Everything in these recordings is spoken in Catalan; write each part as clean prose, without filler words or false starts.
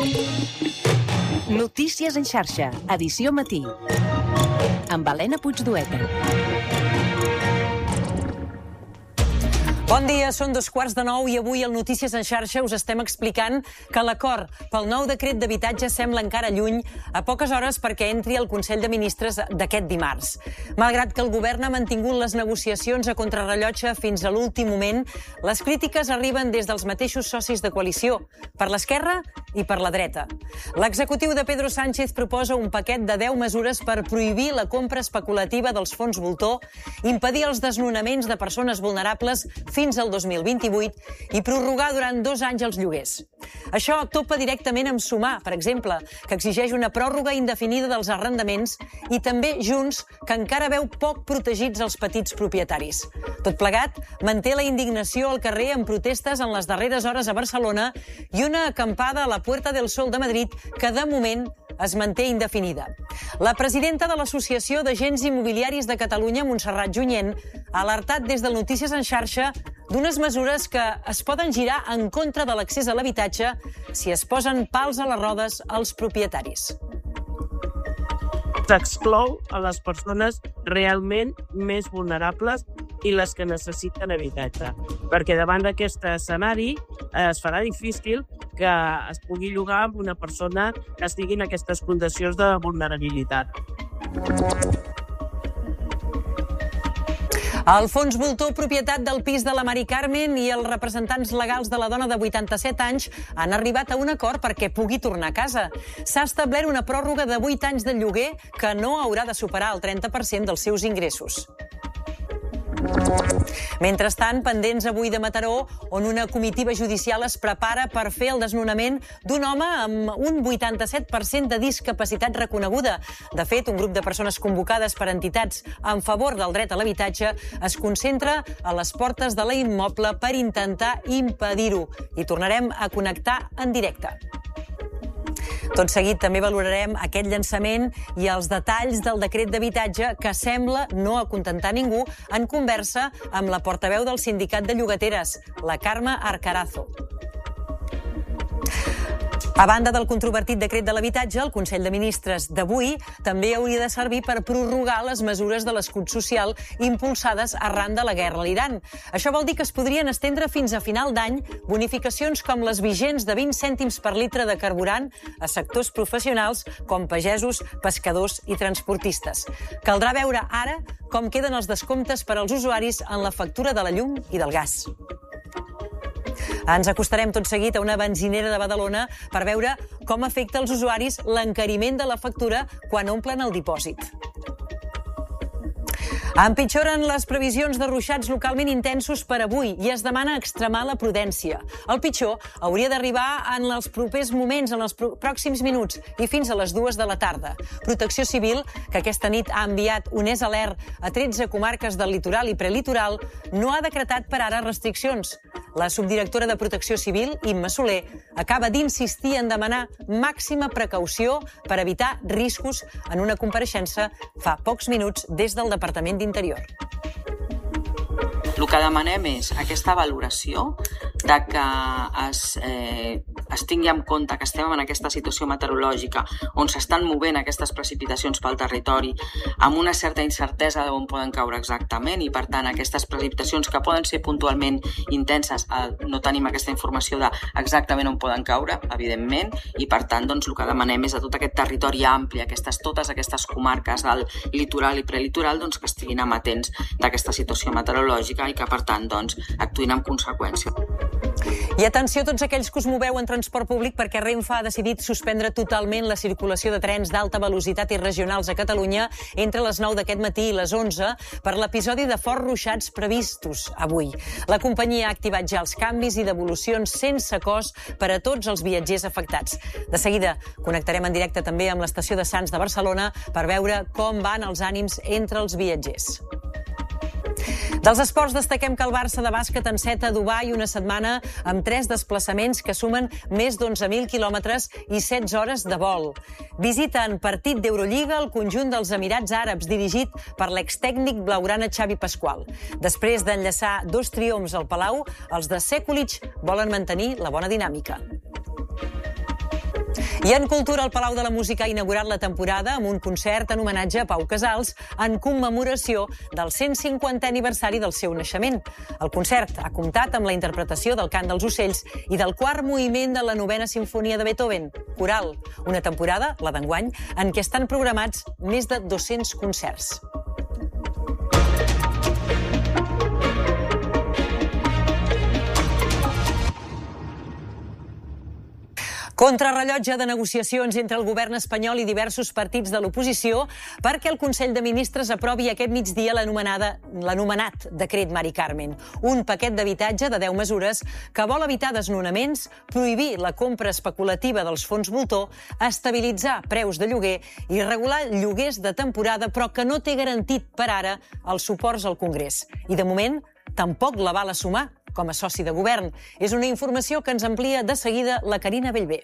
Notícies en xarxa, edició matí. Amb Helena Puigdueta. Bon dia, són 8:45 i avui al Notícies en xarxa us estem explicant que l'acord pel nou decret d'habitatge sembla encara lluny, a poques hores perquè entri al Consell de Ministres d'aquest dimarts. Malgrat que el govern ha mantingut les negociacions a contrarrellotge fins a l'últim moment, les crítiques arriben des dels mateixos socis de coalició, per l'esquerra i per la dreta. L'executiu de Pedro Sánchez proposa un paquet de 10 mesures per prohibir la compra especulativa dels fons voltor, impedir els desnonaments de persones vulnerables fins al 2028 i prorrogar durant 2 anys els lloguers. Això topa directament amb Sumar, per exemple, que exigeix una pròrroga indefinida dels arrendaments, i també Junts, que encara veu poc protegits els petits propietaris. Tot plegat manté la indignació al carrer amb protestes en les darreres hores a Barcelona i una acampada a la Puerta del Sol de Madrid que, de moment, es manté indefinida. La presidenta de l'Associació d'Agents Immobiliaris de Catalunya, Montserrat Junyent, ha alertat des del Notícies en xarxa d'unes mesures que es poden girar en contra de l'accés a l'habitatge si es posen pals a les rodes als propietaris. S'exclou a les persones realment més vulnerables i les que necessiten habitatge, perquè davant d'aquest escenari es farà difícil que es pugui llogar amb una persona que estigui en aquestes condicions de vulnerabilitat. El fons voltor, propietat del pis de la Mari Carmen, i els representants legals de la dona de 87 anys han arribat a un acord perquè pugui tornar a casa. S'ha establert una pròrroga de 8 anys de lloguer que no haurà de superar el 30% dels seus ingressos. Mentrestant, pendents avui de Mataró, on una comitiva judicial es prepara per fer el desnonament d'un home amb un 87% de discapacitat reconeguda. De fet, un grup de persones convocades per entitats en favor del dret a l'habitatge es concentra a les portes de l'immoble per intentar impedir-ho. I tornarem a connectar en directe. Tot seguit també valorarem aquest llançament i els detalls del decret d'habitatge que sembla no acontentar ningú, en conversa amb la portaveu del sindicat de llogateres, la Carme Arcarazo. A banda del controvertit decret de l'habitatge, el Consell de Ministres d'avui també hauria de servir per prorrogar les mesures de l'escut social impulsades arran de la guerra a l'Iran. Això vol dir que es podrien estendre fins a final d'any bonificacions com les vigents de 20 cèntims per litre de carburant a sectors professionals com pagesos, pescadors i transportistes. Caldrà veure ara com queden els descomptes per als usuaris en la factura de la llum i del gas. Ens acostarem tot seguit a una benzinera de Badalona per veure com afecta als usuaris l'encariment de la factura quan omplen el dipòsit. Empitjoren les previsions de ruixats localment intensos per avui i es demana extremar la prudència. El pitjor hauria d'arribar en els propers moments, en els pròxims minuts i fins a les 2 de la tarda. Protecció Civil, que aquesta nit ha enviat un alert a 13 comarques del litoral i prelitoral, no ha decretat per ara restriccions. La subdirectora de Protecció Civil, Imma Soler, acaba d'insistir en demanar màxima precaució per evitar riscos en una compareixença fa pocs minuts des del Departament d'Interior. El que demanem és aquesta valoració de que es tingui en compte que estem en aquesta situació meteorològica on s'estan movent aquestes precipitacions pel territori amb una certa incertesa d'on poden caure exactament i, per tant, aquestes precipitacions que poden ser puntualment intenses, no tenim aquesta informació d'exactament on poden caure, evidentment, i, per tant, doncs, el que demanem és a tot aquest territori ampli, totes aquestes comarques del litoral i prelitoral, doncs, que estiguin amatents d'aquesta situació meteorològica i que, per tant, doncs, actuïn en conseqüència. I atenció a tots aquells que us moveu en transport públic perquè Renfe ha decidit suspendre totalment la circulació de trens d'alta velocitat i regionals a Catalunya entre les 9 d'aquest matí i les 11 per l'episodi de forts ruixats previstos avui. La companyia ha activat ja els canvis i devolucions sense cost per a tots els viatgers afectats. De seguida connectarem en directe també amb l'estació de Sants de Barcelona per veure com van els ànims entre els viatgers. Dels esports destaquem que el Barça de bàsquet enceta a Dubai una setmana amb 3 desplaçaments que sumen més d'11.000 quilòmetres i 16 hores de vol. Visita en partit d'Eurolliga el conjunt dels Emirats Àrabs, dirigit per l'extècnic blaugrana Xavi Pasqual. Després d'enllaçar 2 triomfs al Palau, els de Sekulic volen mantenir la bona dinàmica. I en cultura, el Palau de la Música ha inaugurat la temporada amb un concert en homenatge a Pau Casals en commemoració del 150è aniversari del seu naixement. El concert ha comptat amb la interpretació del Cant dels Ocells i del quart moviment de la 9a Simfonia de Beethoven, Coral. Una temporada, la d'enguany, en què estan programats més de 200 concerts. Contrarrellotge de negociacions entre el govern espanyol i diversos partits de l'oposició perquè el Consell de Ministres aprovi aquest migdia l'anomenat Decret Mari Carmen, un paquet d'habitatge de 10 mesures que vol evitar desnonaments, prohibir la compra especulativa dels fons voltor, estabilitzar preus de lloguer i regular lloguers de temporada, però que no té garantit per ara els suports al Congrés. I de moment tampoc la val assumar com a soci de govern. És una informació que ens amplia de seguida la Carina Bellver.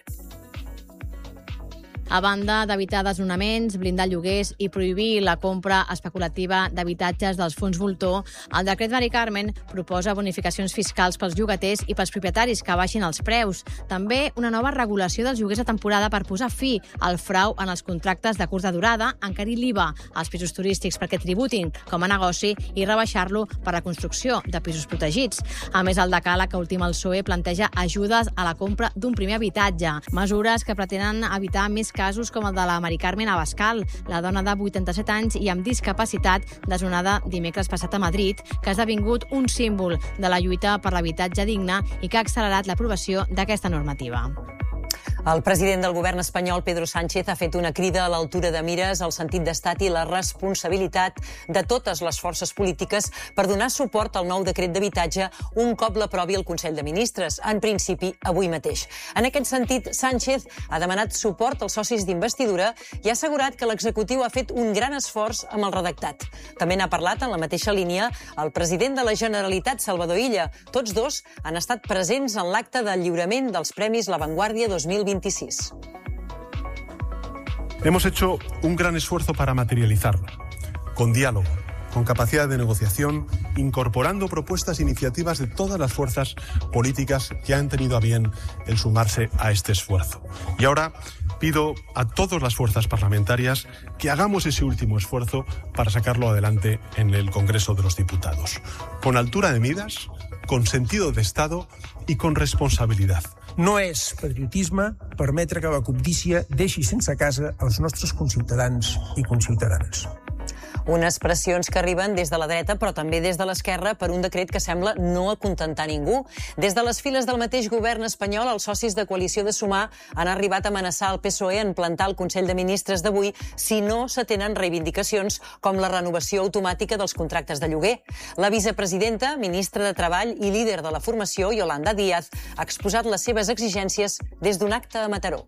A banda d'evitar desnonaments, blindar lloguers i prohibir la compra especulativa d'habitatges dels fons voltor, el decret Mari Carmen proposa bonificacions fiscals pels llogaters i pels propietaris que baixin els preus. També una nova regulació dels lloguers de temporada per posar fi al frau en els contractes de curta durada, encarir l'IVA als pisos turístics perquè tributin com a negoci i rebaixar-lo per la construcció de pisos protegits. A més, el decàleg que ultima el PSOE planteja ajudes a la compra d'un primer habitatge, mesures que pretenen evitar més casos com el de la Mari Carmen Abascal, la dona de 87 anys i amb discapacitat desnonada dimecres passat a Madrid, que ha esdevingut un símbol de la lluita per l'habitatge digne i que ha accelerat l'aprovació d'aquesta normativa. El president del govern espanyol, Pedro Sánchez, ha fet una crida a l'altura de mires al sentit d'estat i la responsabilitat de totes les forces polítiques per donar suport al nou decret d'habitatge un cop l'aprovi el Consell de Ministres, en principi avui mateix. En aquest sentit, Sánchez ha demanat suport als socis d'investidura i ha assegurat que l'executiu ha fet un gran esforç amb el redactat. També n'ha parlat en la mateixa línia el president de la Generalitat, Salvador Illa. Tots dos han estat presents en l'acte de lliurament dels Premis La Vanguardia 2026. Hemos hecho un gran esfuerzo para materializarlo, con diálogo, con capacidad de negociación, incorporando propuestas e iniciativas de todas las fuerzas políticas que han tenido a bien el sumarse a este esfuerzo. Y ahora pido a todas las fuerzas parlamentarias que hagamos ese último esfuerzo para sacarlo adelante en el Congreso de los Diputados, con altura de miras, con sentido de Estado y con responsabilidad. No és patriotisme permetre que la cobdícia deixi sense casa els nostres conciutadans i conciutadanes. Unes pressions que arriben des de la dreta, però també des de l'esquerra, per un decret que sembla no acontentar ningú. Des de les files del mateix govern espanyol, els socis de coalició de Sumar han arribat a amenaçar el PSOE en plantar el Consell de Ministres d'avui si no s'atenen reivindicacions com la renovació automàtica dels contractes de lloguer. La vicepresidenta, ministra de Treball i líder de la formació, Yolanda Díaz, ha exposat les seves exigències des d'un acte a Mataró.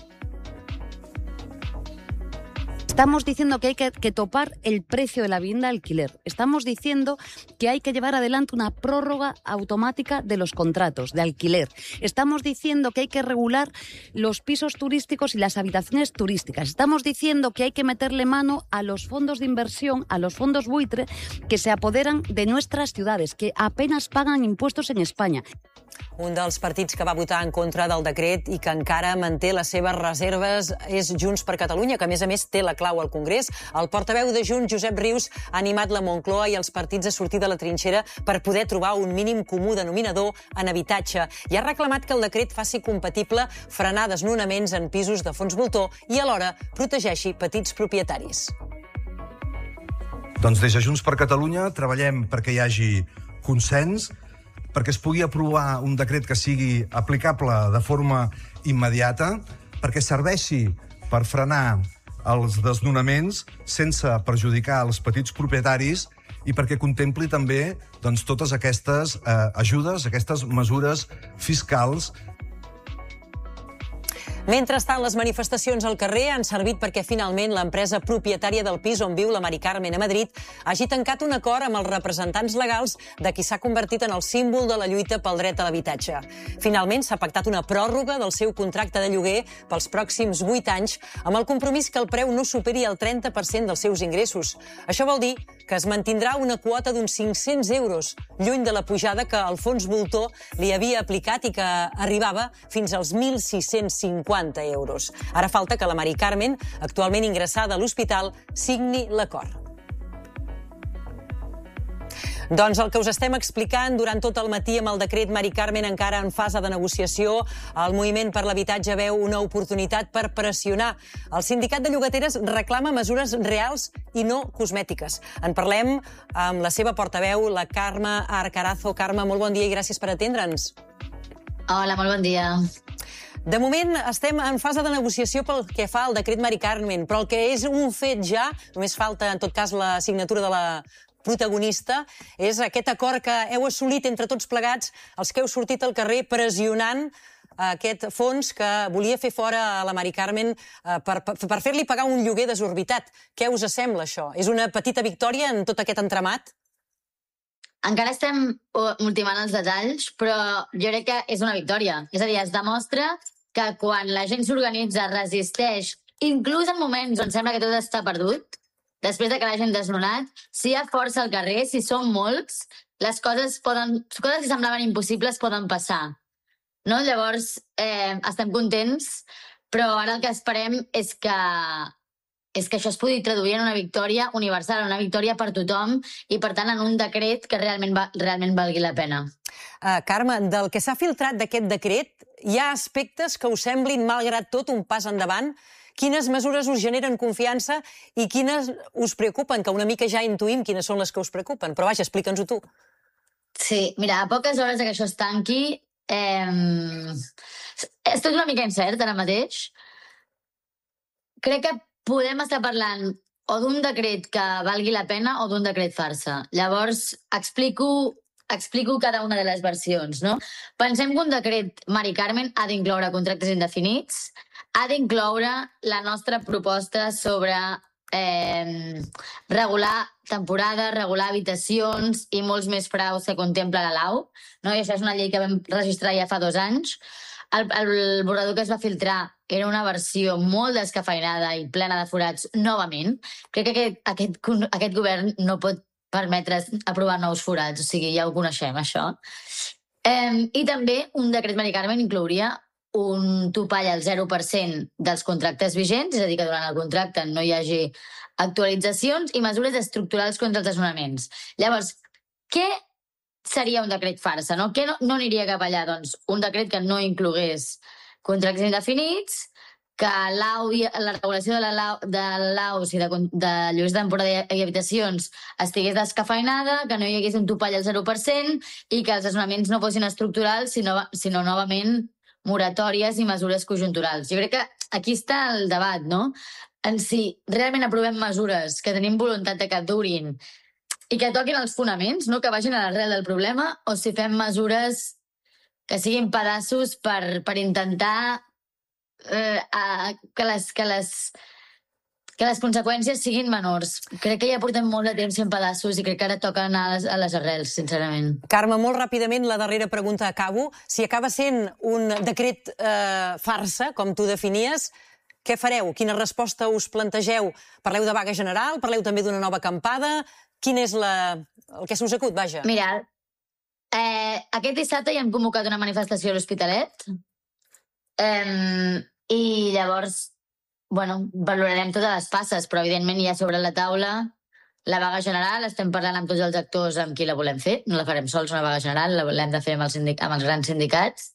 Estamos diciendo que hay que topar el precio de la vivienda de alquiler. Estamos diciendo que hay que llevar adelante una prórroga automática de los contratos de alquiler. Estamos diciendo que hay que regular los pisos turísticos y las habitaciones turísticas. Estamos diciendo que hay que meterle mano a los fondos de inversión, a los fondos buitre que se apoderan de nuestras ciudades, que apenas pagan impuestos en España. Un dels partits que va votar en contra del decret i que encara manté les seves reserves és Junts per Catalunya, que a més té la clau al Congrés. El portaveu de Junts, Josep Rius, ha animat la Moncloa i els partits a sortir de la trinxera per poder trobar un mínim comú denominador en habitatge i ha reclamat que el decret faci compatible frenar desnonaments en pisos de fons voltor i alhora protegeixi petits propietaris. Doncs des de Junts per Catalunya treballem perquè hi hagi consens, perquè es pugui aprovar un decret que sigui aplicable de forma immediata, perquè serveixi per frenar els desnonaments sense perjudicar els petits propietaris i perquè contempli també totes aquestes ajudes, aquestes mesures fiscals. Mentrestant, les manifestacions al carrer han servit perquè finalment l'empresa propietària del pis on viu la Mari Carmen a Madrid hagi tancat un acord amb els representants legals de qui s'ha convertit en el símbol de la lluita pel dret a l'habitatge. Finalment s'ha pactat una pròrroga del seu contracte de lloguer pels pròxims 8 anys amb el compromís que el preu no superi el 30% dels seus ingressos. Això vol dir que es mantindrà una quota d'uns 500 euros, lluny de la pujada que el fons voltor li havia aplicat i que arribava fins als 1.650 50 euros. Ara falta que la Mari Carmen, actualment ingressada a l'hospital, signi l'acord. Doncs el que us estem explicant durant tot el matí amb el decret Mari Carmen encara en fase de negociació, el Moviment per l'Habitatge veu una oportunitat per pressionar. El sindicat de llogateres reclama mesures reals i no cosmètiques. En parlem amb la seva portaveu, la Carme Arcarazo. Carme, molt bon dia i gràcies per atendre'ns. Hola, molt bon dia. De moment estem en fase de negociació pel que fa al decret Mari Carmen, però el que és un fet ja, només falta en tot cas la signatura de la protagonista, és aquest acord que heu assolit entre tots plegats, els que heu sortit al carrer pressionant aquest fons que volia fer fora a la Mari Carmen per fer-li pagar un lloguer desorbitat. Què us sembla això? És una petita victòria en tot aquest entramat? Encara estem ultimant els detalls, però jo crec que és una victòria. És a dir, es demostra que quan la gent s'organitza, resisteix, inclús en moments on sembla que tot està perdut, després de que l'hagin desnonat, si hi ha força al carrer, si som molts, les coses que semblaven impossibles poden passar. No? Llavors, estem contents, però ara el que esperem és que això es pugui traduir en una victòria universal, una victòria per tothom i, per tant, en un decret que realment valgui la pena. Carme, del que s'ha filtrat d'aquest decret, hi ha aspectes que us semblin, malgrat tot, un pas endavant? Quines mesures us generen confiança i quines us preocupen? Que una mica ja intuïm quines són les que us preocupen, però vaja, explica'ns-ho tu. Sí, mira, a poques hores que això es tanqui, és tot una mica incert ara mateix. Crec que podem estar parlant o d'un decret que valgui la pena o d'un decret farsa. Llavors, explico cada una de les versions, no? Pensem que un decret Mari Carmen ha d'incloure contractes indefinits, ha d'incloure la nostra proposta sobre regular temporada, regular habitacions i molts més fraus que contempla la LAU. No? I això és una llei que vam registrar ja fa 2 anys. El borrador que es va filtrar era una versió molt descafeinada i plena de forats novament. Crec que aquest govern no pot permetre's aprovar nous forats, o sigui, ja ho coneixem, això. I també un decret Mari Carmen inclouria un topall al 0% dels contractes vigents, és a dir, que durant el contracte no hi hagi actualitzacions i mesures estructurals contra els desnonaments. Llavors, què seria un decret farsa? No? Què no aniria cap allà? Doncs un decret que no inclogués contractes indefinits, que la regulació de l'AUS i de lloguers de temporada i habitacions estigués descafeinada, que no hi hagués un topall al 0% i que els desnonaments no fossin estructurals, sinó novament moratòries i mesures conjunturals. Jo crec que aquí està el debat, no? En si realment aprovem mesures que tenim voluntat de que durin i que toquin els fonaments, no que vagin a l'arrel del problema, o si fem mesures que siguin pedaços per intentar que les conseqüències siguin menors. Crec que ja portem molt de temps fent pedaços i crec que ara toca anar a les arrels, sincerament. Carme, molt ràpidament, la darrera pregunta acabo. Si acaba sent un decret farsa, com tu definies, què fareu? Quina resposta us plantegeu? Parleu de vaga general? Parleu també d'una nova acampada? Quin és el que se us acut, vaja? Mira, aquest dissabte ja hem convocat una manifestació a l'Hospitalet i llavors valorarem totes les passes, però evidentment hi ha sobre la taula la vaga general. Estem parlant amb tots els actors amb qui la volem fer. No la farem sols, una vaga general, l'hem de fer amb els grans sindicats.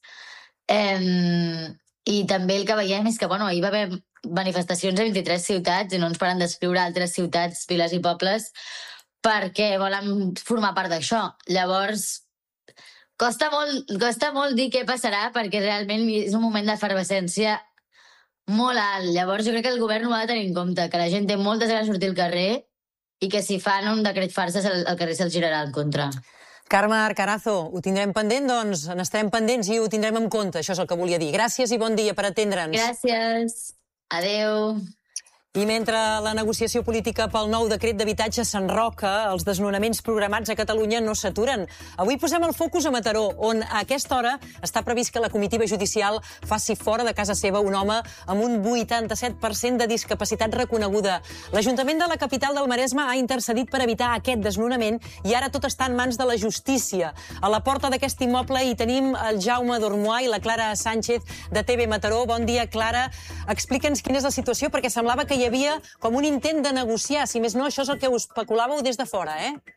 I també el que veiem és que ahir va haver manifestacions a 23 ciutats i no ens paren d'escriure altres ciutats, viles i pobles perquè volen formar part d'això. Llavors, costa molt dir què passarà perquè realment és un moment d'efervescència molt alt. Llavors jo crec que el govern ho ha de tenir en compte, que la gent té moltes ganes de sortir al carrer i que si fan un decret farsa el carrer se'ls girarà en contra. Carme Arcarazo, ho tindrem pendent, doncs n'estarem pendents i ho tindrem en compte, això és el que volia dir. Gràcies i bon dia per atendre'ns. Gràcies. Adéu. I mentre la negociació política pel nou decret d'habitatge s'enroca, els desnonaments programats a Catalunya no s'aturen. Avui posem el focus a Mataró, on a aquesta hora està previst que la comitiva judicial faci fora de casa seva un home amb un 87% de discapacitat reconeguda. L'Ajuntament de la capital del Maresme ha intercedit per evitar aquest desnonament i ara tot està en mans de la justícia. A la porta d'aquest immoble hi tenim el Jaume Dormois i la Clara Sánchez de TV Mataró. Bon dia, Clara. Explica'ns quina és la situació, perquè semblava que hi havia com un intent de negociar. Si més no, això és el que us especulàveu des de fora,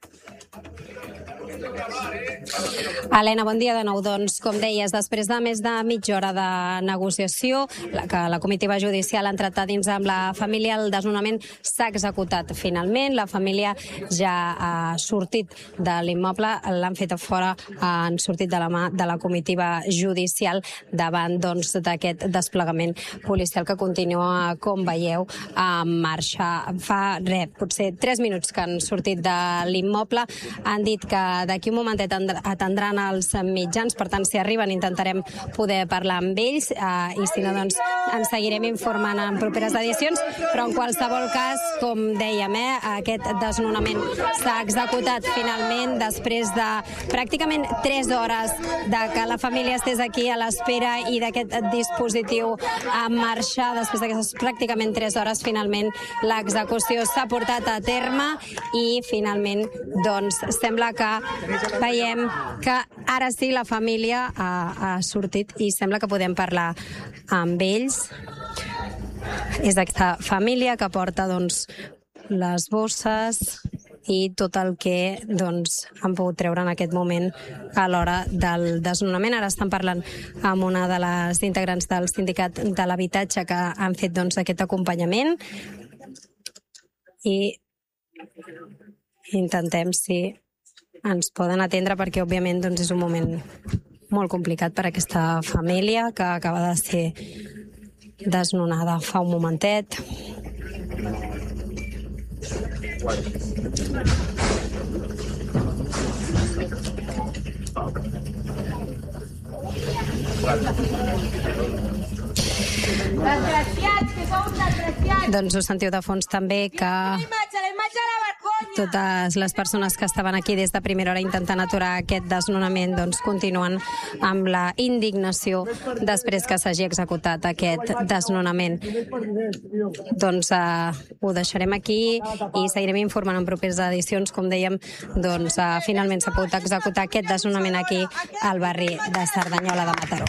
Helena, bon dia de nou. Doncs, com deies, després de més de mitja hora de negociació, que la comitiva judicial ha entrat a dins amb la família, el desnonament s'ha executat finalment. La família ja ha sortit de l'immoble, l'han fet a fora, han sortit de la mà de la comitiva judicial davant d'aquest desplegament policial que continua, com veieu, en marxa. Fa potser 3 minuts que han sortit de l'immoble. Han dit que d'aquí un momentet atendran els mitjans, per tant, si arriben intentarem poder parlar amb ells i si no, doncs ens seguirem informant en properes edicions, però en qualsevol cas, com dèiem, aquest desnonament s'ha executat finalment després de pràcticament 3 hores de que la família estés aquí a l'espera i d'aquest dispositiu en marxa. Després d'aquestes pràcticament 3 hores, finalment l'execució s'ha portat a terme i finalment doncs sembla que veiem que ara sí la família ha sortit i sembla que podem parlar amb ells. És aquesta família que porta les bosses i tot el que han pogut treure en aquest moment a l'hora del desnonament. Ara estan parlant amb una de les integrants del sindicat de l'habitatge que han fet aquest acompanyament i intentem si ens poden atendre perquè, òbviament, és un moment molt complicat per a aquesta família que acaba de ser desnonada fa un momentet. Doncs ho sentiu de fons també que totes les persones que estaven aquí des de primera hora intentant aturar aquest desnonament continuen amb la indignació després que s'hagi executat aquest desnonament. Doncs ho deixarem aquí i seguirem informant en properes edicions. Com dèiem, finalment s'ha pogut executar aquest desnonament aquí al barri de Cerdanyola de Mataró.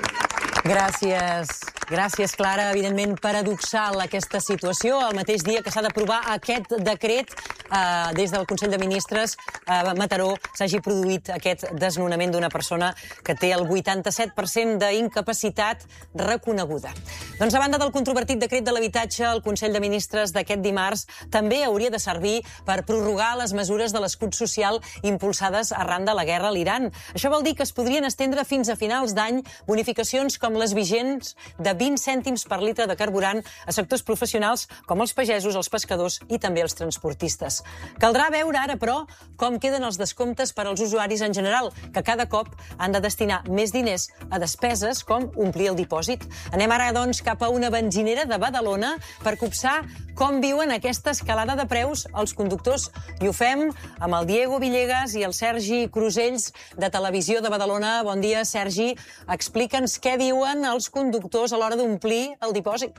Gràcies, Clara. Evidentment, paradoxal aquesta situació. El mateix dia que s'ha d'aprovar aquest decret, des del Consell de Ministres a Mataró s'hagi produït aquest desnonament d'una persona que té el 87% d'incapacitat reconeguda. Doncs a banda del controvertit decret de l'habitatge, el Consell de Ministres d'aquest dimarts també hauria de servir per prorrogar les mesures de l'escut social impulsades arran de la guerra a l'Iran. Això vol dir que es podrien estendre fins a finals d'any bonificacions com les vigents de 20 cèntims per litre de carburant a sectors professionals com els pagesos, els pescadors i també els transportistes. Caldrà veure ara, però, com queden els descomptes per als usuaris en general, que cada cop han de destinar més diners a despeses com omplir el dipòsit. Anem ara, doncs, cap a una benzinera de Badalona per copsar com viuen aquesta escalada de preus els conductors. I ho fem amb el Diego Villegas i el Sergi Crusells de Televisió de Badalona. Bon dia, Sergi. Explica'ns què diuen els conductors a l'hora d'omplir el dipòsit.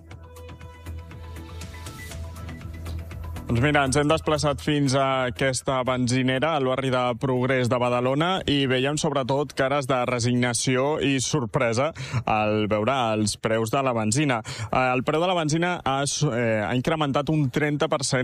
Doncs mira, ens hem desplaçat fins a aquesta benzinera al barri de Progrés de Badalona i veiem sobretot cares de resignació i sorpresa al veure els preus de la benzina. El preu de la benzina ha incrementat un 30%